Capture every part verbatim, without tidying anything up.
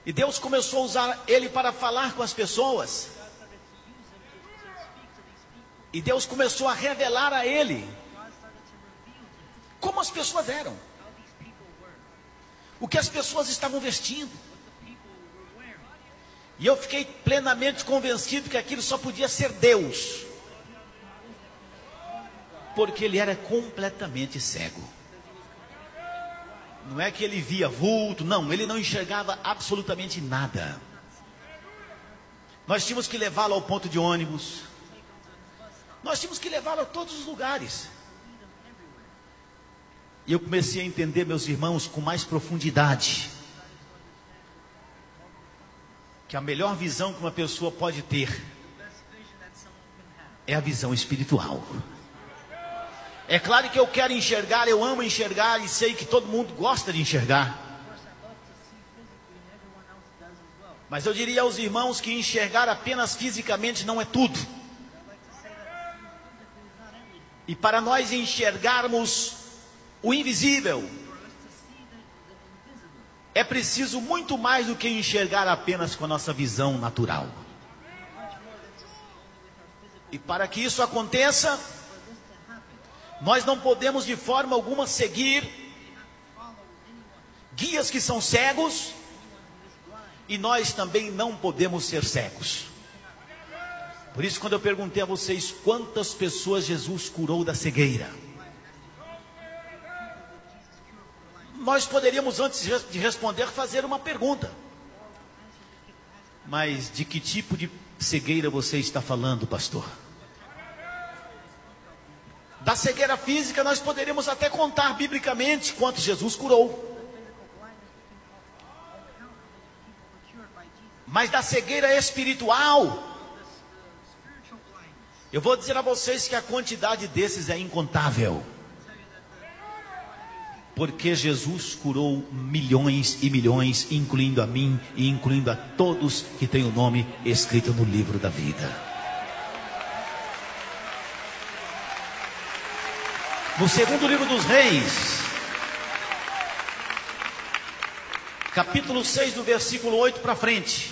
E Deus começou a usar ele para falar com as pessoas. E Deus começou a revelar a ele como as pessoas eram, o que as pessoas estavam vestindo. E eu fiquei plenamente convencido que aquilo só podia ser Deus, porque ele era completamente cego. Não é que ele via vulto, não, ele não enxergava absolutamente nada. Nós tínhamos que levá-lo ao ponto de ônibus, nós tínhamos que levá-lo a todos os lugares. E eu comecei a entender, meus irmãos, com mais profundidade, que a melhor visão que uma pessoa pode ter é a visão espiritual. É claro que eu quero enxergar, eu amo enxergar, e sei que todo mundo gosta de enxergar. Mas eu diria aos irmãos que enxergar apenas fisicamente não é tudo. E para nós enxergarmos o invisível, é preciso muito mais do que enxergar apenas com a nossa visão natural. E para que isso aconteça, nós não podemos de forma alguma seguir guias que são cegos, e nós também não podemos ser cegos. Por isso, quando eu perguntei a vocês quantas pessoas Jesus curou da cegueira, nós poderíamos, antes de responder, fazer uma pergunta: mas de que tipo de cegueira você está falando, pastor? Da cegueira física nós poderíamos até contar biblicamente quantos Jesus curou. Mas da cegueira espiritual, eu vou dizer a vocês que a quantidade desses é incontável. Porque Jesus curou milhões e milhões, incluindo a mim e incluindo a todos que têm o nome escrito no livro da vida. No segundo livro dos Reis, capítulo seis, do versículo oito para frente,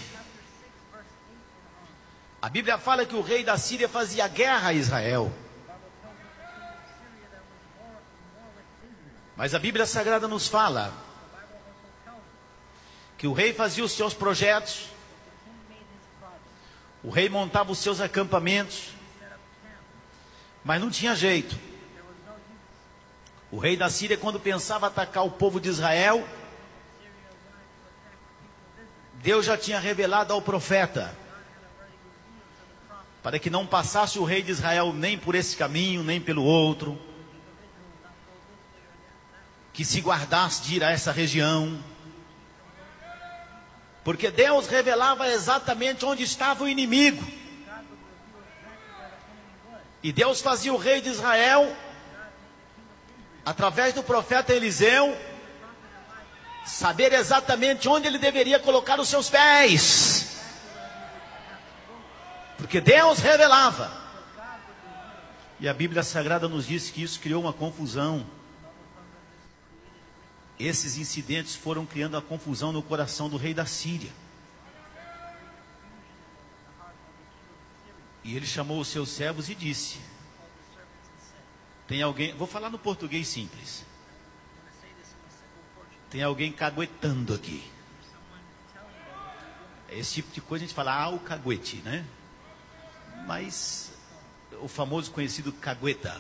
a Bíblia fala que o rei da Síria fazia guerra a Israel. Mas a Bíblia Sagrada nos fala que o rei fazia os seus projetos, o rei montava os seus acampamentos, mas não tinha jeito. O rei da Síria, quando pensava atacar o povo de Israel, Deus já tinha revelado ao profeta, para que não passasse o rei de Israel nem por esse caminho, nem pelo outro, que se guardasse de ir a essa região, porque Deus revelava exatamente onde estava o inimigo, e Deus fazia o rei de Israel, através do profeta Eliseu, saber exatamente onde ele deveria colocar os seus pés, porque Deus revelava. E a Bíblia Sagrada nos diz que isso criou uma confusão. Esses incidentes foram criando a confusão no coração do rei da Síria. E ele chamou os seus servos e disse: tem alguém, vou falar no português simples, tem alguém caguetando aqui. Esse tipo de coisa a gente fala, ah, o caguete, né? Mas o famoso conhecido cagueta.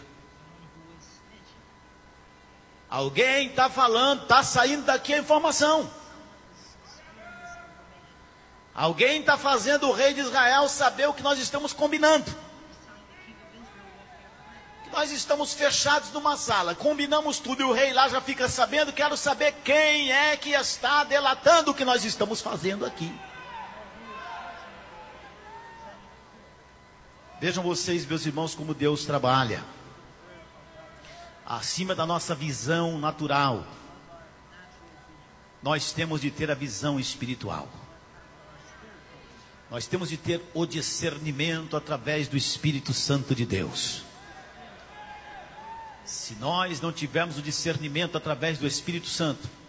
Alguém está falando, está saindo daqui a informação. Alguém está fazendo o rei de Israel saber o que nós estamos combinando. Que nós estamos fechados numa sala, combinamos tudo e o rei lá já fica sabendo. Quero saber quem é que está delatando o que nós estamos fazendo aqui. Vejam vocês, meus irmãos, como Deus trabalha. Acima da nossa visão natural, nós temos de ter a visão espiritual. Nós temos de ter o discernimento através do Espírito Santo de Deus. Se nós não tivermos o discernimento através do Espírito Santo,